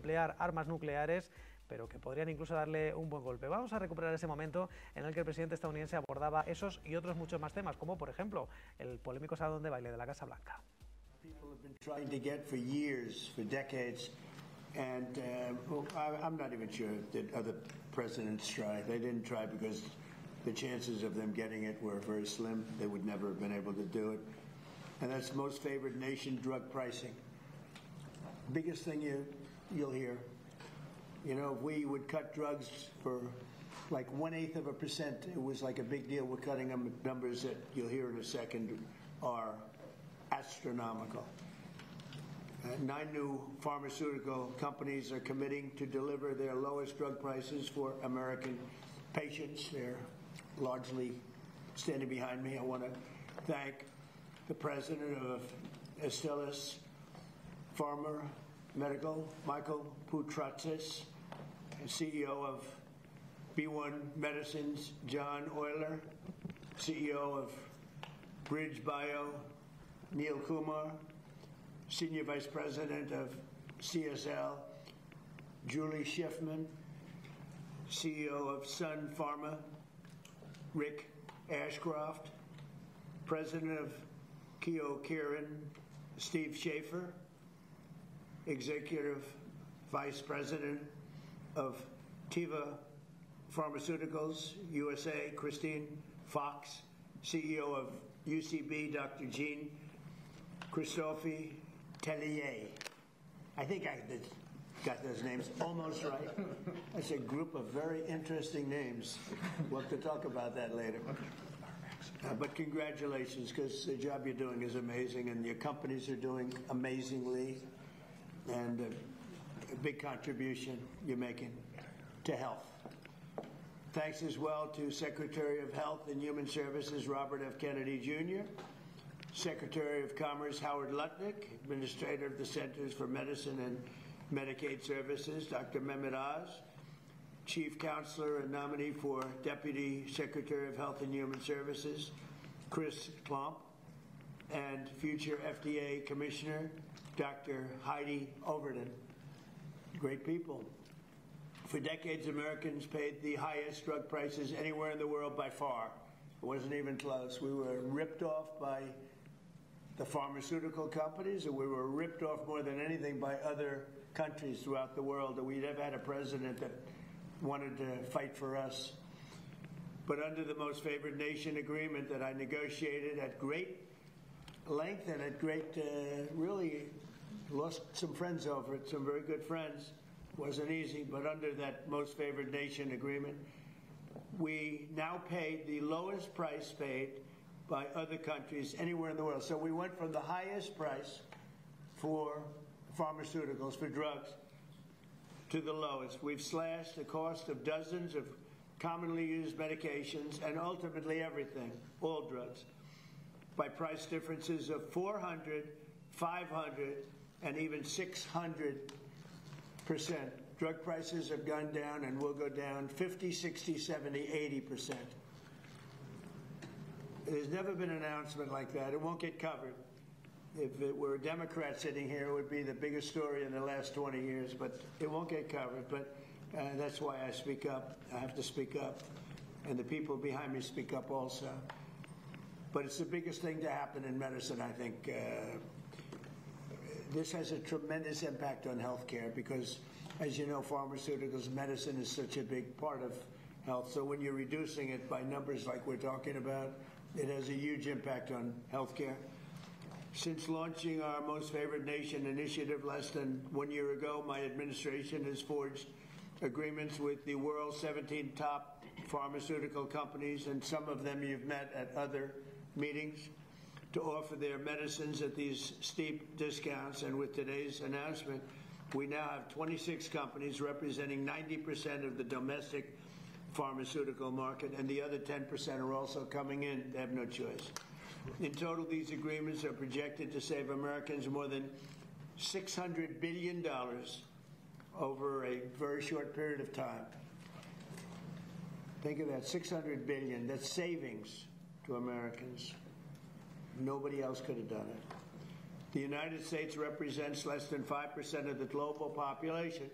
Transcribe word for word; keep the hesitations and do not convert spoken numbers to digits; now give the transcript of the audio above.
emplear armas nucleares, pero que podrían incluso darle un buen golpe. Vamos a recuperar ese momento en el que el presidente estadounidense abordaba esos y otros muchos más temas, como por ejemplo el polémico salón de baile de la Casa Blanca. People have been trying to get for years, for decades, and uh, well, I, I'm not even sure that other presidents tried. They didn't try because the chances of them getting it were very slim. They would never have been able to do it. And that's most favored nation drug pricing. Biggest thing you, you'll hear. You know, if we would cut drugs for like one-eighth of a percent, it was like a big deal. We're cutting them at numbers that you'll hear in a second are astronomical. Uh, nine new pharmaceutical companies are committing to deliver their lowest drug prices for American patients. They're largely standing behind me. I want to thank the president of Astellas Pharma Medical, Michael Putratsis, and C E O of B one Medicines, John Euler, C E O of Bridge Bio, Neil Kumar, Senior Vice President of C S L, Julie Schiffman, C E O of Sun Pharma, Rick Ashcroft, President of Kyowa Kirin, Steve Schaefer, Executive Vice President of Teva Pharmaceuticals U S A, Christine Fox, C E O of U C B, Doctor Jean Christophe Tellier. I think I got those names almost right. That's a group of very interesting names. We'll have to talk about that later. Uh, but congratulations, because the job you're doing is amazing, and your companies are doing amazingly, and uh, a big contribution you're making to health. Thanks as well to Secretary of Health and Human Services Robert F. Kennedy Junior, Secretary of Commerce Howard Lutnick, Administrator of the Centers for Medicine and Medicaid Services Doctor Mehmet Oz, Chief Counselor and nominee for Deputy Secretary of Health and Human Services Chris Plump, and future F D A Commissioner Doctor Heidi Overton. Great people. For decades, Americans paid the highest drug prices anywhere in the world by far. It wasn't even close. We were ripped off by the pharmaceutical companies, and we were ripped off more than anything by other countries throughout the world. And we never had a president that wanted to fight for us. But under the Most Favored Nation agreement that I negotiated at great length and at great, uh, really lost some friends over it, some very good friends. Wasn't easy, but under that Most Favored Nation agreement, we now paid the lowest price paid by other countries anywhere in the world. So we went from the highest price for pharmaceuticals, for drugs, to the lowest. We've slashed the cost of dozens of commonly used medications and ultimately everything, all drugs, by price differences of four hundred, five hundred, and even six hundred percent. Drug prices have gone down and will go down fifty, sixty, seventy, eighty percent. There's never been an announcement like that. It won't get covered. If it were a Democrat sitting here, it would be the biggest story in the last twenty years, but it won't get covered. But uh, that's why I speak up. I have to speak up. And the people behind me speak up also. But it's the biggest thing to happen in medicine, I think. Uh, this has a tremendous impact on healthcare because, as you know, pharmaceuticals, medicine is such a big part of health. So when you're reducing it by numbers like we're talking about, it has a huge impact on healthcare. Since launching our Most Favored Nation initiative less than one year ago, my administration has forged agreements with the world's seventeen top pharmaceutical companies, and some of them you've met at other meetings, to offer their medicines at these steep discounts. And with today's announcement, we now have twenty-six companies representing ninety percent of the domestic pharmaceutical market, and the other ten percent are also coming in. They have no choice. In total, these agreements are projected to save Americans more than six hundred billion dollars over a very short period of time. Think of that, six hundred billion dollars. That's savings to Americans. Nobody else could have done it. The United States represents less than five percent of the global population,